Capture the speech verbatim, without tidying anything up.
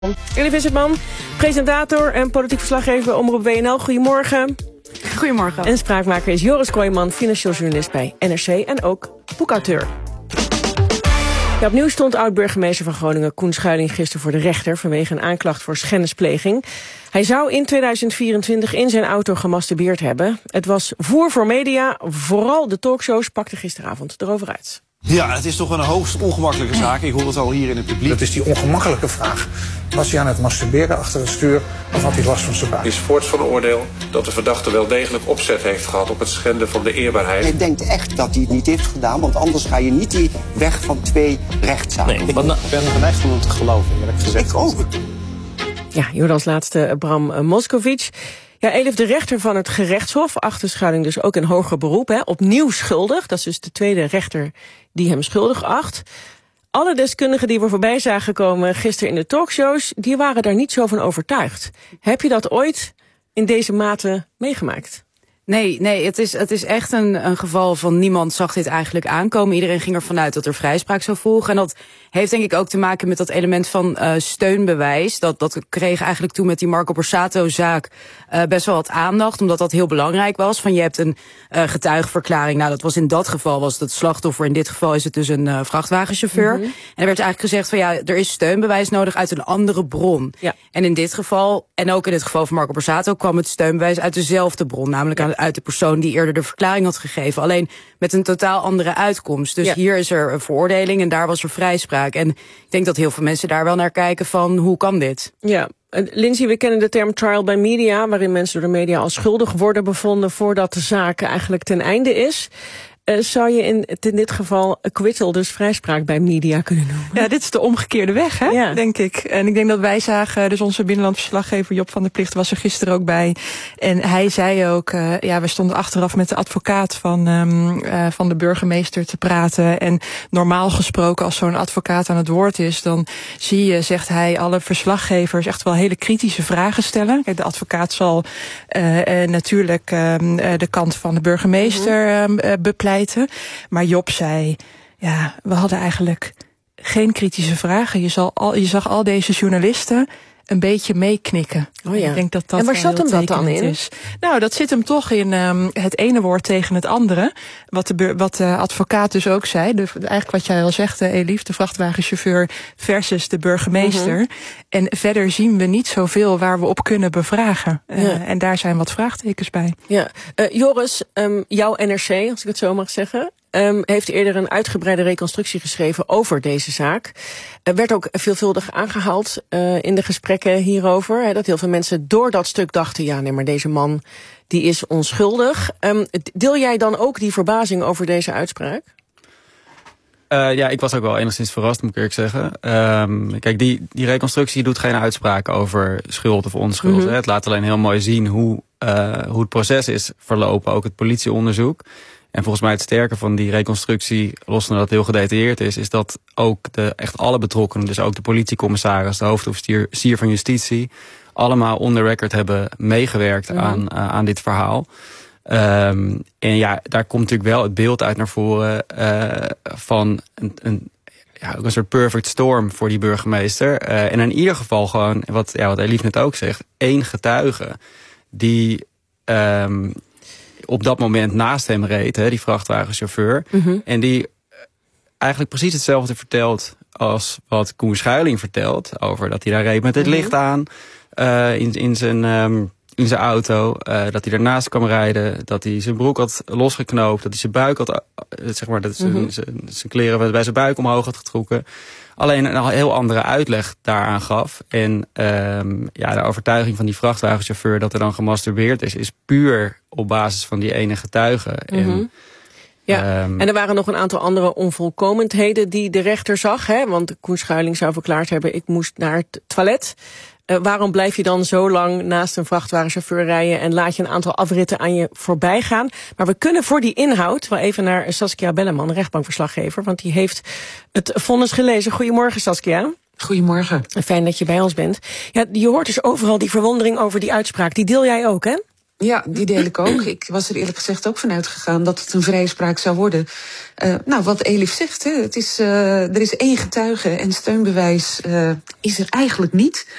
Elif Issertman, presentator en politiek verslaggever bij Omroep W N L. Goedemorgen. Goedemorgen. En spraakmaker is Joris Kooijman, financieel journalist bij N R C en ook boekauteur. Ja, opnieuw stond oud-burgemeester van Groningen Koen Schuiling gisteren voor de rechter vanwege een aanklacht voor schennispleging. Hij zou in tweeduizend vierentwintig in zijn auto gemasturbeerd hebben. Het was voer voor media, vooral de talkshows pakten gisteravond erover uit. Ja, het is toch een hoogst ongemakkelijke zaak. Ik hoor het al hier in het publiek. Dat is die ongemakkelijke vraag. Was hij aan het masturberen achter het stuur of had hij last van zijn buik? Het is voorts van oordeel dat de verdachte wel degelijk opzet heeft gehad op het schenden van de eerbaarheid. Ik denk echt dat hij het niet heeft gedaan, want anders ga je niet die weg van twee rechtszaken. Nee, ik ben geneigd om hem te geloven, eerlijk gezegd. Ik ook. Ja, Jordans laatste Bram Moskovic. Ja, Elif, de rechter van het gerechtshof achter Schuiling dus ook in hoger beroep, hè, opnieuw schuldig. Dat is dus de tweede rechter die hem schuldig acht. Alle deskundigen die we voorbij zagen komen gisteren in de talkshows, die waren daar niet zo van overtuigd. Heb je dat ooit in deze mate meegemaakt? Nee, nee, het is, het is echt een, een geval van niemand zag dit eigenlijk aankomen. Iedereen ging ervan uit dat er vrijspraak zou volgen. En dat heeft denk ik ook te maken met dat element van uh, steunbewijs. Dat, dat kreeg eigenlijk toen met die Marco Borsato-zaak uh, best wel wat aandacht. Omdat dat heel belangrijk was. Van je hebt een uh, getuigenverklaring. Nou, dat was in dat geval was het slachtoffer. In dit geval is het dus een uh, vrachtwagenchauffeur. Mm-hmm. En er werd eigenlijk gezegd van ja, er is steunbewijs nodig uit een andere bron. Ja. En in dit geval, en ook in het geval van Marco Borsato, kwam het steunbewijs uit dezelfde bron. Namelijk ja. uit de persoon die eerder de verklaring had gegeven. Alleen met een totaal andere uitkomst. Dus ja. hier is er een veroordeling en daar was er vrijspraak. En ik denk dat heel veel mensen daar wel naar kijken van hoe kan dit? Ja. Lindsay, we kennen de term trial by media, waarin mensen door de media als schuldig worden bevonden voordat de zaak eigenlijk ten einde is. Uh, zou je in, in dit geval acquittal, dus vrijspraak bij media kunnen noemen? Ja, dit is de omgekeerde weg, hè, ja. denk ik. En ik denk dat wij zagen, dus onze binnenlandverslaggever Job van der Plicht was er gisteren ook bij. En hij zei ook, uh, ja, we stonden achteraf met de advocaat van, um, uh, van de burgemeester te praten. En normaal gesproken, als zo'n advocaat aan het woord is, dan zie je, zegt hij, alle verslaggevers echt wel hele kritische vragen stellen. Kijk, de advocaat zal uh, uh, natuurlijk uh, de kant van de burgemeester uh, bepleiten. Maar Job zei, ja, we hadden eigenlijk geen kritische vragen. Je, zal al, je zag al deze journalisten een beetje meeknikken. Oh ja. Ik denk dat dat en waar zat hem dat dan in? Is. Nou, dat zit hem toch in um, het ene woord tegen het andere. Wat de, wat de advocaat dus ook zei. De, eigenlijk wat jij al zegt, Elif, de vrachtwagenchauffeur versus de burgemeester. Mm-hmm. En verder zien we niet zoveel waar we op kunnen bevragen. Ja. Uh, en daar zijn wat vraagtekens bij. Ja. Uh, Joris, um, jouw N R C, als ik het zo mag zeggen, Um, heeft eerder een uitgebreide reconstructie geschreven over deze zaak. Er werd ook veelvuldig aangehaald uh, in de gesprekken hierover. Hè, dat heel veel mensen door dat stuk dachten, ja, nee, maar deze man die is onschuldig. Um, deel jij dan ook die verbazing over deze uitspraak? Uh, ja, ik was ook wel enigszins verrast, moet ik eerlijk zeggen. Um, kijk, die, die reconstructie doet geen uitspraak over schuld of onschuld. Mm-hmm. Hè. Het laat alleen heel mooi zien hoe, uh, hoe het proces is verlopen, ook het politieonderzoek. En volgens mij het sterke van die reconstructie, los van dat het heel gedetailleerd is, is dat ook de, echt alle betrokkenen, dus ook de politiecommissaris, de hoofdofficier van justitie, allemaal on the record hebben meegewerkt mm-hmm. aan, uh, aan dit verhaal. Um, en ja, daar komt natuurlijk wel het beeld uit naar voren uh, van een, een, ja, ook een soort perfect storm voor die burgemeester. Uh, en in ieder geval gewoon, wat, ja, wat Elif net ook zegt, één getuige die um, op dat moment naast hem reed, hè, die vrachtwagenchauffeur. Mm-hmm. En die eigenlijk precies hetzelfde vertelt als wat Koen Schuiling vertelt, over dat hij daar reed met het mm-hmm. licht aan uh, in, in zijn... Um, in zijn auto, uh, dat hij ernaast kwam rijden, dat hij zijn broek had losgeknoopt, dat hij zijn buik had, uh, zeg maar, dat zijn, mm-hmm. zijn, zijn kleren bij zijn buik omhoog had getrokken. Alleen een heel andere uitleg daaraan gaf. En um, ja, de overtuiging van die vrachtwagenchauffeur dat er dan gemasturbeerd is, is puur op basis van die ene getuige. Mm-hmm. En, ja, um, en er waren nog een aantal andere onvolkomenheden die de rechter zag, hè? Want Koen Schuiling zou verklaard hebben, ik moest naar het toilet. Uh, waarom blijf je dan zo lang naast een vrachtwagenchauffeur rijden en laat je een aantal afritten aan je voorbij gaan? Maar we kunnen voor die inhoud wel even naar Saskia Belleman, rechtbankverslaggever, want die heeft het vonnis gelezen. Goedemorgen, Saskia. Goedemorgen. Fijn dat je bij ons bent. Ja, je hoort dus overal die verwondering over die uitspraak. Die deel jij ook, hè? Ja, die deel ik ook. Ik was er eerlijk gezegd ook vanuit gegaan dat het een vrijspraak zou worden. Uh, nou, wat Elif zegt, hè, het is, uh, er is één getuige en steunbewijs uh, is er eigenlijk niet.